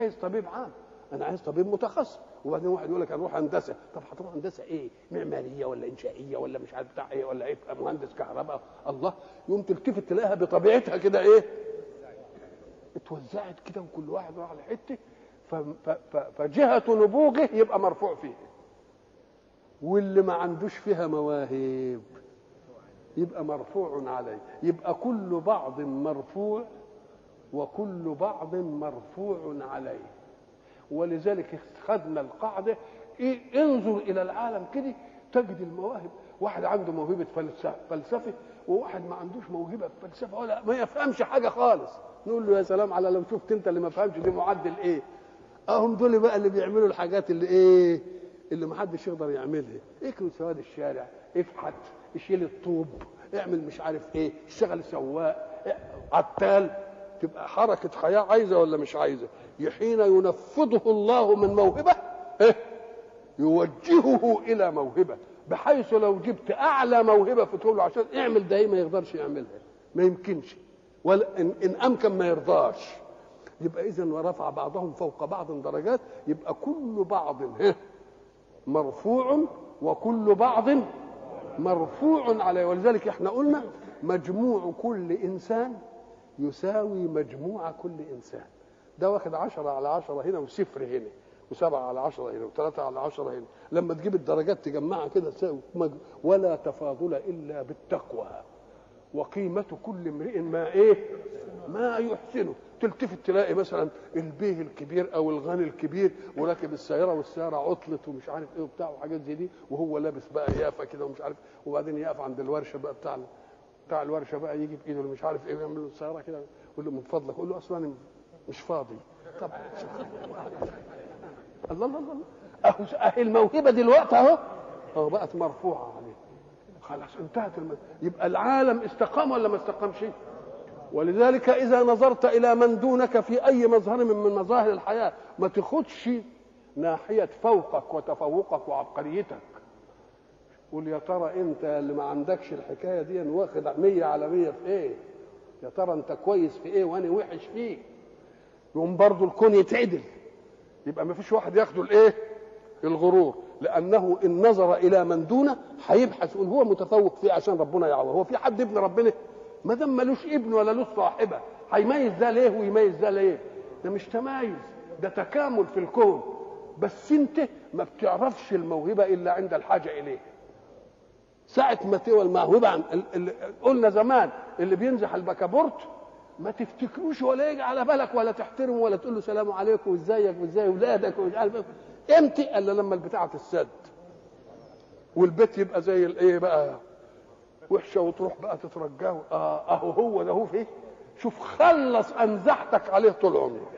عايز طبيب عام، انا عايز طبيب متخصص. وبعدين واحد يقول لك هنروح هندسه. طب هتروح هندسه ايه؟ معماريه ولا انشائيه ولا مش عارف بتاع ايه ولا ايه؟ مهندس كهرباء. الله، يوم تلتفت تلاقيها بطبيعتها كده ايه؟ اتوزعت كده وكل واحد راح على حته. فجهه نبوغه يبقى مرفوع فيه، واللي ما عندوش فيها مواهب يبقى مرفوع عليه. يبقى كل بعض مرفوع وكل بعض مرفوع عليه. ولذلك خدنا القاعده إيه؟ انظر الى العالم كده تجد المواهب. واحد عنده موهبه فلسفه، وواحد ما عندوش موهبه في فلسفه ولا ما يفهمش حاجه خالص. نقول له يا سلام على لو شفت انت اللي ما فهمش دي معدل ايه. اهم دول بقى اللي بيعملوا الحاجات اللي ايه، اللي ما حدش يقدر يعملها. اكل سواد الشارع، افحت، يشيل الطوب، اعمل مش عارف ايه، اشتغل سواق، عتال. تبقى حركه حياه عايزه ولا مش عايزه؟ حين ينفضه الله من موهبه يوجهه الى موهبه، بحيث لو جبت اعلى موهبه فتقول له عشان اعمل ده ما يقدرش يعملها، ما يمكنش، ولا ان امكن ما يرضاش. يبقى اذا ورفع بعضهم فوق بعض درجات. يبقى كل بعض مرفوع وكل بعض مرفوع عليه. ولذلك احنا قلنا مجموع كل انسان يساوي مجموع كل انسان. ده واخد 10/10 هنا وصفر هنا و7/10 هنا و3/10 هنا. لما تجيب الدرجات تجمعها كده تساوي. ولا تفاضل الا بالتقوى وقيمة كل امرئ ما يحسنه. تلتفت تلاقي مثلا البيه الكبير او الغني الكبير وراكب السياره والسياره عطلت ومش عارف ايه وبتاع وحاجات زي دي، وهو لابس بقى يافه كده ومش عارف. وبعدين يقف عند الورشه بقى بتاع الورشه بقى، يجي في ايده مش عارف ايه ويعمل له السياره كده، يقول له من فضلك، يقول له اصلا انا مش فاضي. طب الله الله الله، اهو الموهبه دلوقتي اهو بقت مرفوعه عليه. خلاص انتهت يبقى العالم استقام ولا ما استقامش؟ ولذلك إذا نظرت إلى من دونك في أي مظهر من مظاهر الحياة ما تاخدش ناحية فوقك وتفوقك وعبقريتك. قول يا ترى أنت اللي ما عندكش الحكاية دي واخد 100/100 في إيه؟ يا ترى أنت كويس في إيه وأنا وحش فيه؟ يقوم برضه الكون يتعدل. يبقى ما فيش واحد ياخده الإيه؟ الغرور. لأنه إن نظر إلى من دونه هيبحث يقول هو متفوق فيه عشان ربنا يعوضه. هو في حد ابن ربنا؟ ما دام ملوش ابن ولا له صاحبه هيميز ده ليه ويميز ده ليه؟ ده مش تمايز، ده تكامل في الكون. بس انت ما بتعرفش الموهبه الا عند الحاجه اليه. ساعه ما تقول الموهبه قلنا زمان اللي بينزح البكابورت ما تفتكروش ولا يجي على بالك ولا تحترمه ولا تقول له سلام عليكم وازيك وازاي اولادك ومش عارف ايه. امتى؟ الا لما البتاعه تسد والبيت يبقى زي الايه بقى وحشه وتروح بقى تترجاه. اهو هو ده هو فيه. شوف خلص انزحتك عليه طول عمره.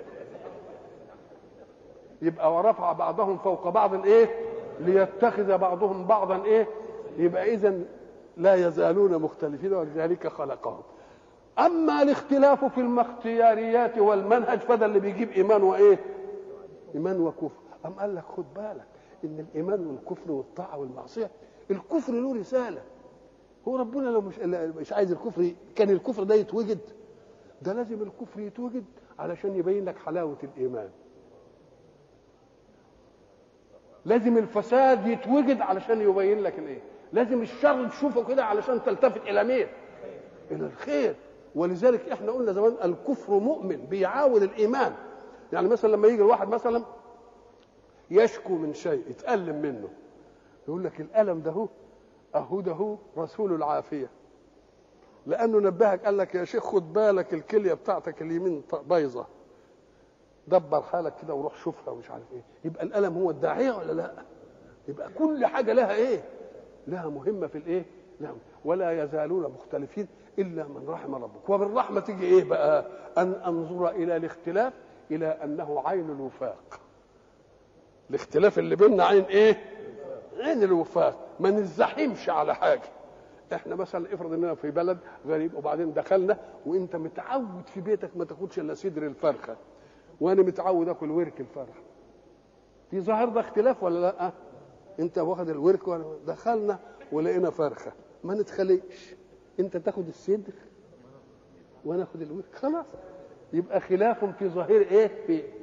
يبقى ورفع بعضهم فوق بعض ايه ليتخذ بعضهم بعضا ايه. يبقى اذا لا يزالون مختلفين ولذلك خلقهم. اما الاختلاف في الاختياريات والمنهج فده اللي بيجيب ايمان وايه؟ ايمان وكفر. ام قال لك خد بالك ان الايمان والكفر والطاعه والمعصيه الكفر له رساله. هو ربنا لو مش عايز الكفر كان الكفر ده يتوجد؟ ده لازم الكفر يتوجد علشان يبين لك حلاوه الايمان. لازم الفساد يتوجد علشان يبين لك الايه. لازم الشر تشوفه كده علشان تلتفت الى مين؟ الى الخير. ولذلك احنا قلنا زمان الكفر مؤمن بيعاون الايمان. يعني مثلا لما يجي الواحد مثلا يشكو من شيء يتألم منه يقول لك الألم ده اهو ده رسول العافيه. لانه نبهك قال لك يا شيخ خد بالك الكليه بتاعتك اليمين بايظه، دبر حالك كده وروح شوفها ومش عارف ايه. يبقى الالم هو الداعيه ولا لا؟ يبقى كل حاجه لها ايه؟ لها مهمه في الايه؟ لها. ولا يزالون مختلفين الا من رحم ربك. وبالرحمه تيجي ايه بقى؟ ان انظر الى الاختلاف الى انه عين الوفاق. الاختلاف اللي بيننا عين ايه؟ عين الوفاق. ما نزحمش على حاجه. احنا مثلا افرض اننا في بلد غريب وبعدين دخلنا وانت متعود في بيتك ما تاخدش الا صدر الفرخه وانا متعود اكل ورك الفرخه. في ظاهر ده اختلاف ولا لا؟ انت واخد الورك وانا دخلنا ولقينا فرخه ما نتخليش. انت تاخد الصدر وانا اخد الورك خلاص. يبقى خلاف في ظاهر ايه؟ في